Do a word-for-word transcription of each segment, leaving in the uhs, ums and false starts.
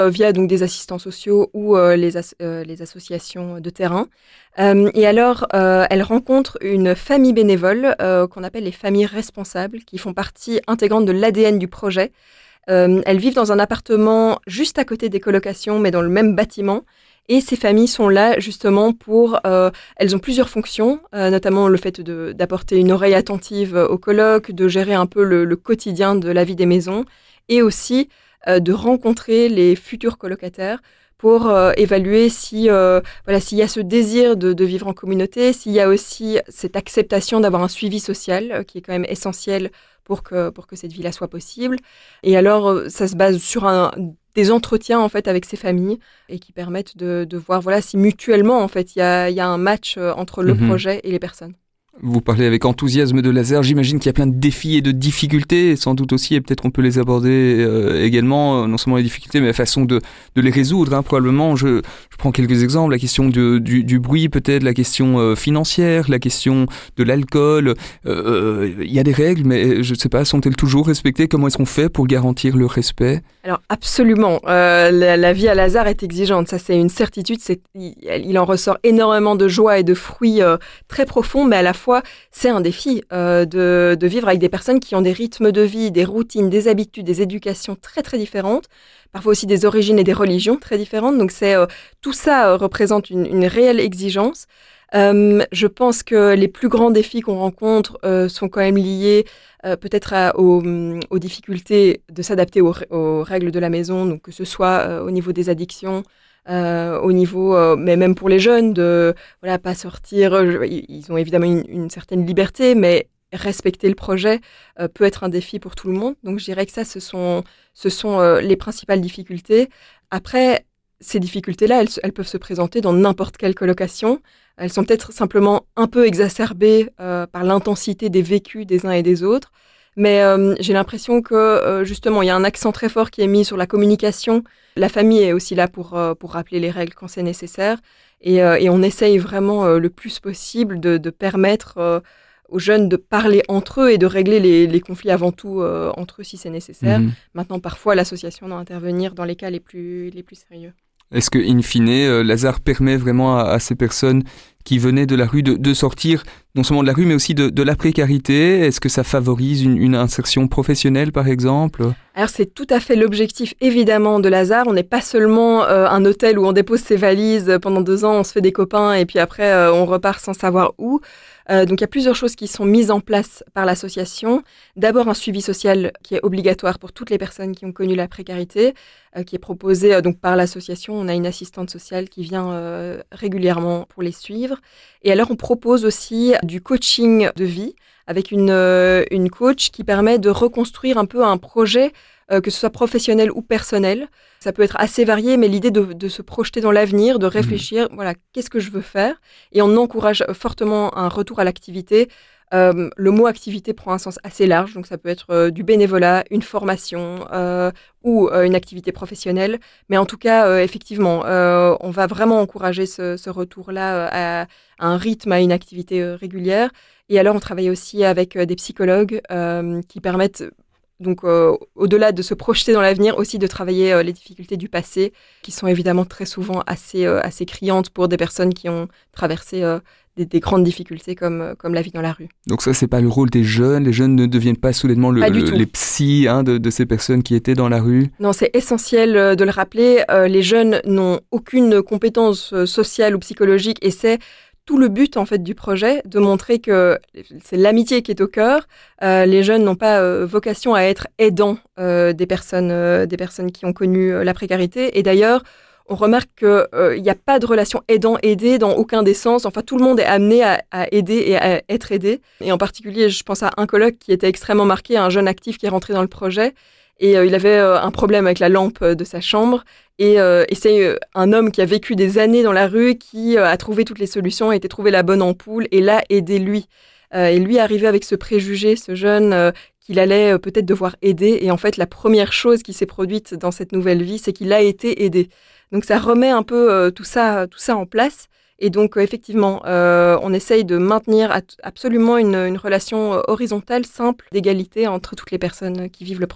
euh, via donc des assistants sociaux ou euh, les, as- euh, les associations de terrain. Euh, et alors, euh, elle rencontre une famille bénévole euh, qu'on appelle les familles responsables, qui font partie intégrante de l'A D N du projet. Euh, elles vivent dans un appartement juste à côté des colocations, mais dans le même bâtiment. Et ces familles sont là justement pour... Euh, elles ont plusieurs fonctions, euh, notamment le fait de, d'apporter une oreille attentive aux colocs, de gérer un peu le, le quotidien de la vie des maisons, et aussi euh, de rencontrer les futurs colocataires pour euh, évaluer si, euh, voilà, s'il y a ce désir de, de vivre en communauté, s'il y a aussi cette acceptation d'avoir un suivi social euh, qui est quand même essentiel pour que, pour que cette vie-là soit possible. Et alors, euh, ça se base sur un, des entretiens en fait avec ces familles et qui permettent de, de voir voilà, si mutuellement en fait, il y a, il y a un match euh, entre le Mhm. projet et les personnes. Vous parlez avec enthousiasme de laser, j'imagine qu'il y a plein de défis et de difficultés, et sans doute aussi, et peut-être on peut les aborder euh, également, euh, non seulement les difficultés, mais la façon de, de les résoudre, hein, probablement. Je, je prends quelques exemples, la question de, du, du bruit peut-être, la question euh, financière, la question de l'alcool. Il euh, y a des règles, mais je ne sais pas, sont-elles toujours respectées? Comment est-ce qu'on fait pour garantir le respect? Alors absolument, euh, la, la vie à Lazare est exigeante, ça c'est une certitude, c'est, il, il en ressort énormément de joie et de fruits euh, très profonds, mais à la fois c'est un défi euh, de, de vivre avec des personnes qui ont des rythmes de vie, des routines, des habitudes, des éducations très très différentes, parfois aussi des origines et des religions très différentes, donc c'est, euh, tout ça euh, représente une, une réelle exigence. Euh, je pense que les plus grands défis qu'on rencontre euh, sont quand même liés euh, peut-être à, aux, aux difficultés de s'adapter aux, aux règles de la maison, donc que ce soit euh, au niveau des addictions, euh, au niveau, euh, mais même pour les jeunes, de voilà pas sortir. Je, ils ont évidemment une, une certaine liberté, mais respecter le projet euh, peut être un défi pour tout le monde. Donc je dirais que ça, ce sont, ce sont euh, les principales difficultés. Après, ces difficultés-là, elles, elles peuvent se présenter dans n'importe quelle colocation. Elles sont peut-être simplement un peu exacerbées euh, par l'intensité des vécus des uns et des autres. Mais euh, j'ai l'impression que, euh, justement, il y a un accent très fort qui est mis sur la communication. La famille est aussi là pour, euh, pour rappeler les règles quand c'est nécessaire. Et, euh, et on essaye vraiment euh, le plus possible de, de permettre euh, aux jeunes de parler entre eux et de régler les, les conflits avant tout euh, entre eux si c'est nécessaire. Mhm. Maintenant, parfois, l'association doit intervenir dans les cas les plus, les plus sérieux. Est-ce que, in fine, euh, Lazare permet vraiment à, à ces personnes qui venaient de la rue de, de sortir non seulement de la rue, mais aussi de, de la précarité? Est-ce que ça favorise une, une insertion professionnelle, par exemple? Alors, c'est tout à fait l'objectif, évidemment, de Lazare. On n'est pas seulement euh, un hôtel où on dépose ses valises pendant deux ans, on se fait des copains et puis après, euh, on repart sans savoir où. Euh, donc, il y a plusieurs choses qui sont mises en place par l'association. D'abord, un suivi social qui est obligatoire pour toutes les personnes qui ont connu la précarité, euh, qui est proposé euh, donc par l'association. On a une assistante sociale qui vient euh, régulièrement pour les suivre. Et alors, on propose aussi du coaching de vie avec une, euh, une coach qui permet de reconstruire un peu un projet, euh, que ce soit professionnel ou personnel. Ça peut être assez varié, mais l'idée de, de se projeter dans l'avenir, de réfléchir, mmh. voilà, qu'est-ce que je veux faire? Et on encourage fortement un retour à l'activité. Euh, le mot activité prend un sens assez large, donc ça peut être euh, du bénévolat, une formation euh, ou euh, une activité professionnelle. Mais en tout cas, euh, effectivement, euh, on va vraiment encourager ce, ce retour-là à, à un rythme, à une activité euh, régulière. Et alors, on travaille aussi avec euh, des psychologues euh, qui permettent, donc, euh, au-delà de se projeter dans l'avenir, aussi de travailler euh, les difficultés du passé, qui sont évidemment très souvent assez, euh, assez criantes pour des personnes qui ont traversé euh, des, des grandes difficultés comme, comme la vie dans la rue. Donc ça, c'est pas le rôle des jeunes. Les jeunes ne deviennent pas soudainement le, pas le, les psys hein, de, de ces personnes qui étaient dans la rue. Non, c'est essentiel de le rappeler. Euh, les jeunes n'ont aucune compétence sociale ou psychologique et c'est tout le but en fait du projet, de montrer que c'est l'amitié qui est au cœur. Euh, les jeunes n'ont pas euh, vocation à être aidants euh, des personnes, euh, des personnes qui ont connu euh, la précarité. Et d'ailleurs, on remarque qu'il n'y euh, a pas de relation aidant-aidé dans aucun des sens. Enfin, tout le monde est amené à, à aider et à être aidé. Et en particulier, je pense à un coloc qui était extrêmement marqué, un jeune actif qui est rentré dans le projet. Et euh, il avait euh, un problème avec la lampe de sa chambre. Et, euh, et c'est euh, un homme qui a vécu des années dans la rue, qui euh, a trouvé toutes les solutions, a été trouvé la bonne ampoule et l'a aidé lui. Euh, et lui arrivait avec ce préjugé, ce jeune, euh, qu'il allait euh, peut-être devoir aider. Et en fait, la première chose qui s'est produite dans cette nouvelle vie, c'est qu'il a été aidé. Donc ça remet un peu euh, tout ça, tout ça en place. Et donc, euh, effectivement, euh, on essaye de maintenir at- absolument une, une relation horizontale, simple, d'égalité entre toutes les personnes qui vivent le projet.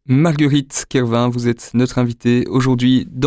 Marguerite Kervin, vous êtes notre invitée aujourd'hui dans